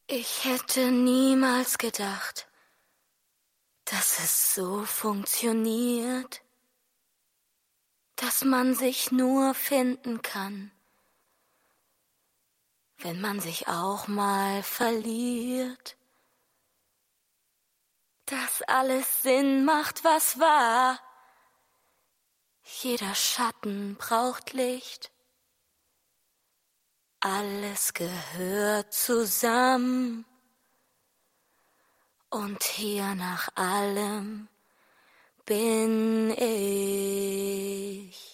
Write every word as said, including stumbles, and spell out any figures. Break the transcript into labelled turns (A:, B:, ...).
A: Ich hätte niemals gedacht, dass es so funktioniert, dass man sich nur finden kann, wenn man sich auch mal verliert, dass alles Sinn macht, was war. Jeder Schatten braucht Licht. Alles gehört zusammen. Und hier nach allem bin ich.